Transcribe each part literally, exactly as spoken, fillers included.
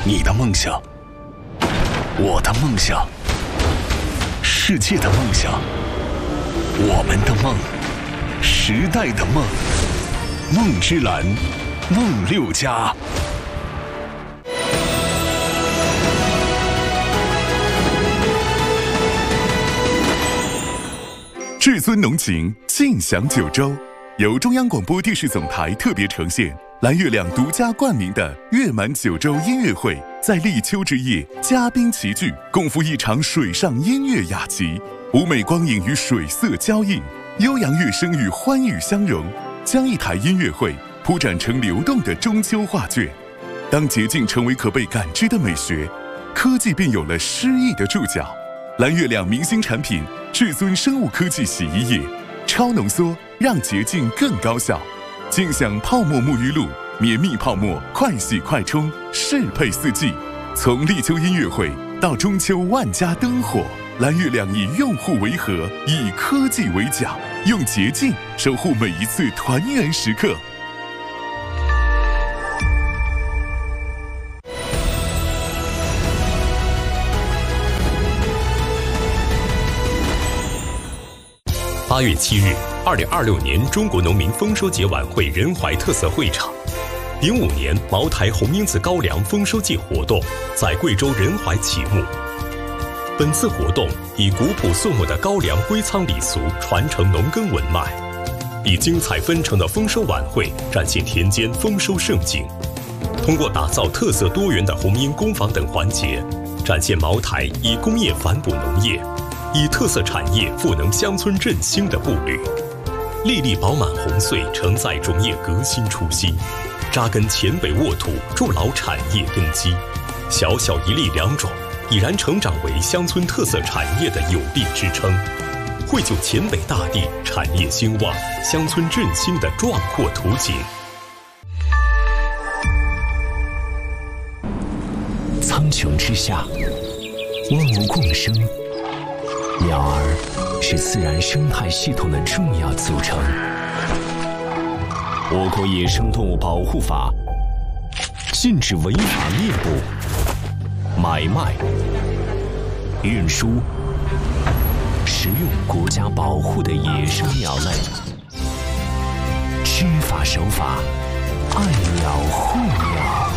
你的梦想，我的梦想，世界的梦想，我们的梦，时代的梦，梦之蓝，梦六家。 至尊浓情尽享九州，由中央广播电视总台特别呈现，蓝月亮独家冠名的月满九州音乐会，在立秋之夜，嘉宾齐聚，共赴一场水上音乐雅集，舞美光影与水色交映，悠扬乐声与欢愉相融，将一台音乐会铺展成流动的中秋画卷。当洁净成为可被感知的美学，科技便有了诗意的注脚。蓝月亮明星产品至尊生物科技洗衣液，超浓缩让洁净更高效。尽享泡沫沐浴露，绵密泡沫，快洗快冲，适配四季。从立秋音乐会到中秋万家灯火，蓝月亮以用户为核，以科技为桨，用洁净守护每一次团圆时刻。 八月七日，二零二六年中国农民丰收节晚会仁怀特色会场，零五年茅台红缨子高粱丰收季活动在贵州仁怀启幕。本次活动以古朴肃穆的高粱归仓礼俗传承农耕文脉，以精彩纷呈的丰收晚会展现田间丰收盛景。通过打造特色多元的红缨工坊等环节，展现茅台以工业反哺农业，以特色产业赋能乡村振兴的步履。粒粒饱满红穗承载种业革新初心，扎根黔北沃土，筑牢产业根基。小小一粒良种，已然成长为乡村特色产业的有力支撑，绘就黔北大地产业兴旺、乡村振兴的壮阔图景。 苍穹之下，万物共生，鸟儿是自然生态系统的重要组成。我国野生动物保护法禁止违法猎捕、买卖、运输、食用国家保护的野生鸟类。知法守法，爱鸟护鸟。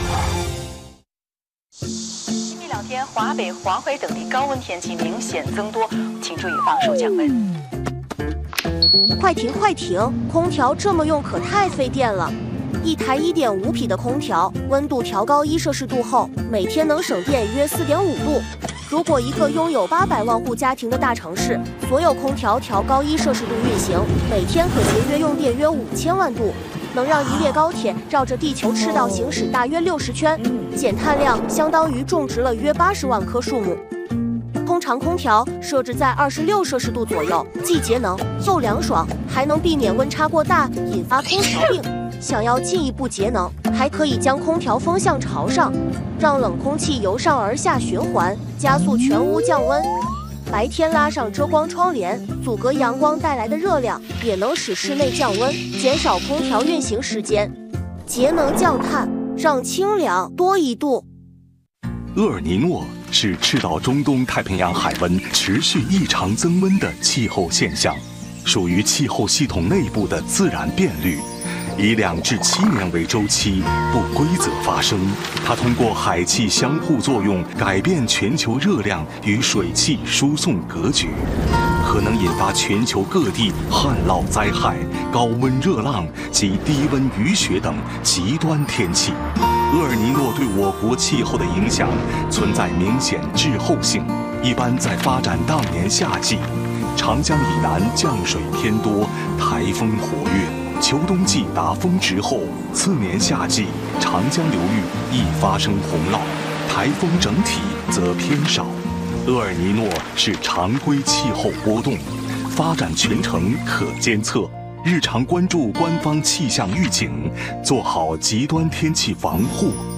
这两天，华北、黄淮等地高温天气明显增多，请注意防暑降温。 快停快停！空调这么用可太费电了。一台 一点五 匹的空调，温度调高一摄氏度后，每天能省电约 四点五 度。如果一个拥有八百万户家庭的大城市，所有空调调高一摄氏度运行，每天可节约用电约五千万度，能让一列高铁绕着地球赤道行驶大约六十圈，减碳量相当于种植了约八十万棵树木。通常空调设置在二十六摄氏度左右，既节能又凉爽，还能避免温差过大引发空调病。想要进一步节能，还可以将空调风向朝上，让冷空气由上而下循环，加速全屋降温。白天拉上遮光窗帘，阻隔阳光带来的热量，也能使室内降温，减少空调运行时间，节能降碳，让清凉多一度。 厄尔尼诺是赤道中东太平洋海温持续异常增温的气候现象，属于气候系统内部的自然变律，以两至七年为周期，不规则发生。它通过海气相互作用，改变全球热量与水汽输送格局，可能引发全球各地旱涝灾害、高温热浪及低温雨雪等极端天气。厄尔尼诺对我国气候的影响存在明显滞后性，一般在发展当年夏季，长江以南降水偏多，台风活跃。秋冬季达峰值后，次年夏季长江流域易发生洪涝，台风整体则偏少。厄尔尼诺是常规气候波动，发展全程可监测，日常关注官方气象预警，做好极端天气防护